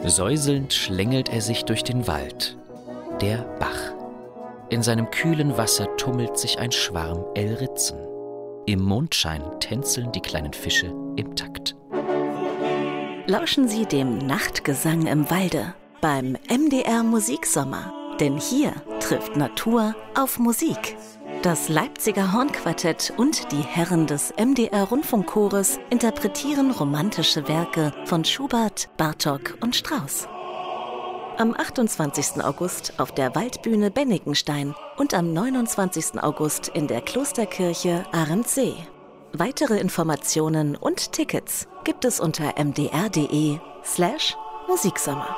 Säuselnd schlängelt er sich durch den Wald. Der Bach. In seinem kühlen Wasser tummelt sich ein Schwarm Elritzen. Im Mondschein tänzeln die kleinen Fische im Takt. Lauschen Sie dem Nachtgesang im Walde beim MDR Musiksommer. Denn hier trifft Natur auf Musik. Das Leipziger Hornquartett und die Herren des MDR Rundfunkchores interpretieren romantische Werke von Schubert, Bartók und Strauss. Am 28. August auf der Waldbühne Bennikenstein und am 29. August in der Klosterkirche Arendsee. Weitere Informationen und Tickets gibt es unter mdr.de/Musiksommer.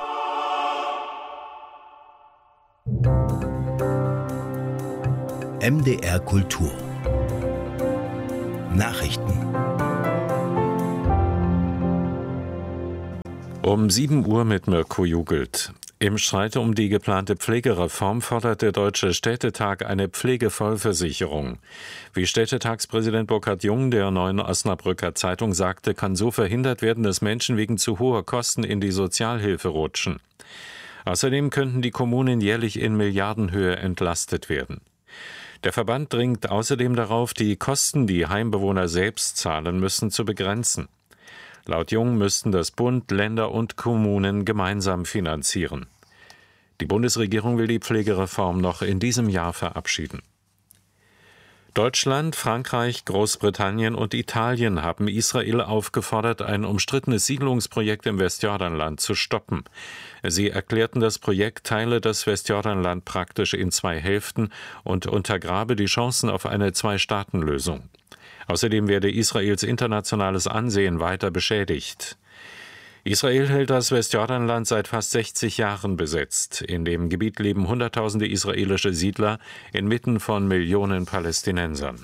MDR Kultur Nachrichten. Um 7 Uhr mit Mirko Jugelt. Im Streit um die geplante Pflegereform fordert der Deutsche Städtetag eine Pflegevollversicherung. Wie Städtetagspräsident Burkhard Jung der Neuen Osnabrücker Zeitung sagte, kann so verhindert werden, dass Menschen wegen zu hoher Kosten in die Sozialhilfe rutschen. Außerdem könnten die Kommunen jährlich in Milliardenhöhe entlastet werden. Der Verband dringt außerdem darauf, die Kosten, die Heimbewohner selbst zahlen müssen, zu begrenzen. Laut Jung müssten das Bund, Länder und Kommunen gemeinsam finanzieren. Die Bundesregierung will die Pflegereform noch in diesem Jahr verabschieden. Deutschland, Frankreich, Großbritannien und Italien haben Israel aufgefordert, ein umstrittenes Siedlungsprojekt im Westjordanland zu stoppen. Sie erklärten, das Projekt teile das Westjordanland praktisch in 2 Hälften und untergrabe die Chancen auf eine Zwei-Staaten-Lösung. Außerdem werde Israels internationales Ansehen weiter beschädigt. Israel hält das Westjordanland seit fast 60 Jahren besetzt. In dem Gebiet leben Hunderttausende israelische Siedler inmitten von Millionen Palästinensern.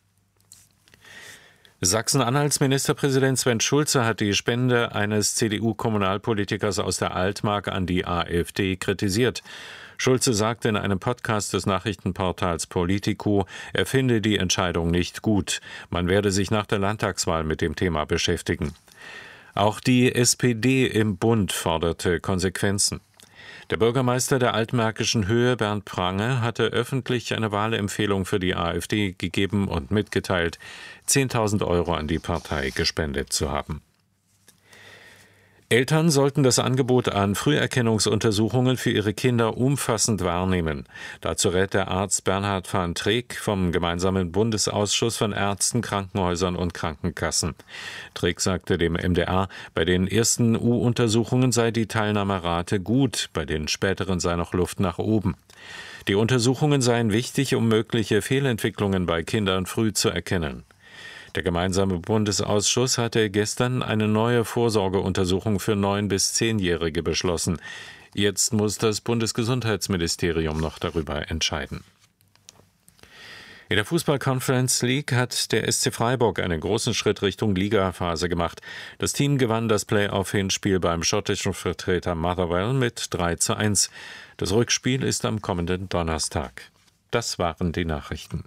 Sachsen-Anhalts Ministerpräsident Sven Schulze hat die Spende eines CDU-Kommunalpolitikers aus der Altmark an die AfD kritisiert. Schulze sagte in einem Podcast des Nachrichtenportals Politico, er finde die Entscheidung nicht gut. Man werde sich nach der Landtagswahl mit dem Thema beschäftigen. Auch die SPD im Bund forderte Konsequenzen. Der Bürgermeister der Altmärkischen Höhe, Bernd Prange, hatte öffentlich eine Wahlempfehlung für die AfD gegeben und mitgeteilt, 10.000 € an die Partei gespendet zu haben. Eltern sollten das Angebot an Früherkennungsuntersuchungen für ihre Kinder umfassend wahrnehmen. Dazu rät der Arzt Bernhard van Treek vom gemeinsamen Bundesausschuss von Ärzten, Krankenhäusern und Krankenkassen. Treek sagte dem MDR, bei den ersten U-Untersuchungen sei die Teilnahmerate gut, bei den späteren sei noch Luft nach oben. Die Untersuchungen seien wichtig, um mögliche Fehlentwicklungen bei Kindern früh zu erkennen. Der gemeinsame Bundesausschuss hatte gestern eine neue Vorsorgeuntersuchung für 9- bis 10-Jährige beschlossen. Jetzt muss das Bundesgesundheitsministerium noch darüber entscheiden. In der Fußball-Conference League hat der SC Freiburg einen großen Schritt Richtung Ligaphase gemacht. Das Team gewann das Play-off-Hinspiel beim schottischen Vertreter Motherwell mit 3:1. Das Rückspiel ist am kommenden Donnerstag. Das waren die Nachrichten.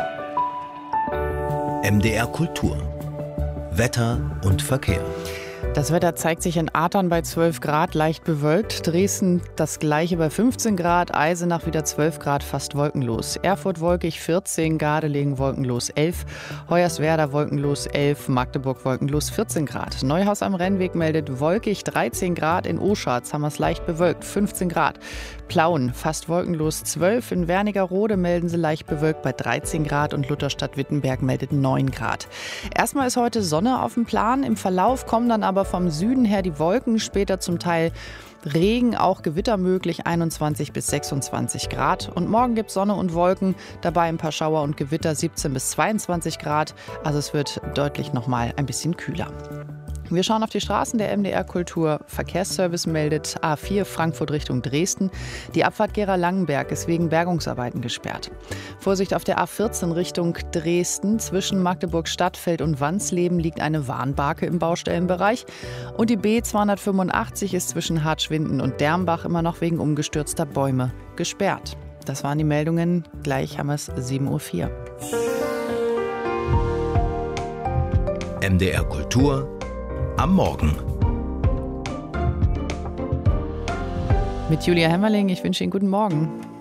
MDR Kultur Wetter und Verkehr. Das Wetter zeigt sich in Athern bei 12 Grad, leicht bewölkt. Dresden das gleiche bei 15 Grad, Eisenach wieder 12 Grad, fast wolkenlos. Erfurt wolkig 14, Gardelegen wolkenlos 11, Hoyerswerda wolkenlos 11, Magdeburg wolkenlos 14 Grad. Neuhaus am Rennweg meldet wolkig 13 Grad, in Oschatz haben wir es leicht bewölkt 15 Grad. Plauen fast wolkenlos 12, in Wernigerode melden sie leicht bewölkt bei 13 Grad und Lutherstadt-Wittenberg meldet 9 Grad. Erstmal ist heute Sonne auf dem Plan, im Verlauf kommen dann aber vom Süden her die Wolken, später zum Teil Regen, auch Gewitter möglich, 21 bis 26 Grad. Und morgen gibt es Sonne und Wolken, dabei ein paar Schauer und Gewitter, 17 bis 22 Grad. Also es wird deutlich nochmal ein bisschen kühler. Wir schauen auf die Straßen. Der MDR Kultur Verkehrsservice meldet A4 Frankfurt Richtung Dresden. Die Abfahrt Gera-Langenberg ist wegen Bergungsarbeiten gesperrt. Vorsicht auf der A14 Richtung Dresden. Zwischen Magdeburg-Stadtfeld und Wansleben liegt eine Warnbarke im Baustellenbereich. Und die B285 ist zwischen Hartschwinden und Dermbach immer noch wegen umgestürzter Bäume gesperrt. Das waren die Meldungen. Gleich haben wir es 7:04 Uhr. MDR Kultur am Morgen. mit Julia Hämmerling. Ich wünsche Ihnen guten Morgen.